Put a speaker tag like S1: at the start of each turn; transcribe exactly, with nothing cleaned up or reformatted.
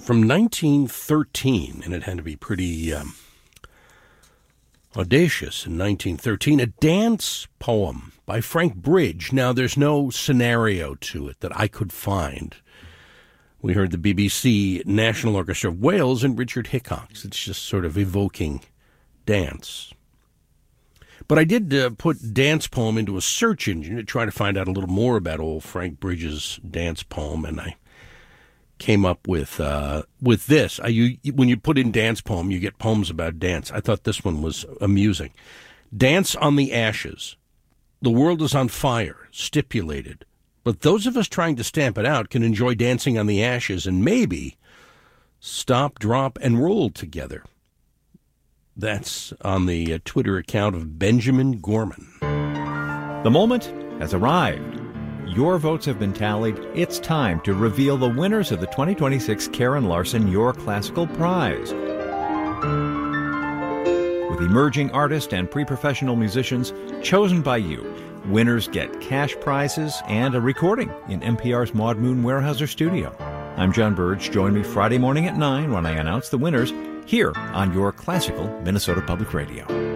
S1: from nineteen thirteen, and it had to be pretty um, audacious in nineteen thirteen, a dance poem by Frank Bridge. Now, there's no scenario to it that I could find. We heard the B B C National Orchestra of Wales and Richard Hickox. It's just sort of evoking dance. But I did uh, put dance poem into a search engine to try to find out a little more about old Frank Bridges' dance poem, and I came up with uh, with this. I, you, when you put in dance poem, you get poems about dance. I thought this one was amusing. Dance on the ashes. The world is on fire, stipulated. But those of us trying to stamp it out can enjoy dancing on the ashes and maybe stop, drop, and roll together. That's on the uh, Twitter account of Benjamin Gorman.
S2: The moment has arrived. Your votes have been tallied. It's time to reveal the winners of the twenty twenty-six Karen Larson Your Classical Prize. With emerging artists and pre-professional musicians chosen by you, winners get cash prizes and a recording in N P R's Maud Moon Weyerhaeuser studio. I'm John Burge. Join me Friday morning at nine when I announce the winners here on Your Classical Minnesota Public Radio.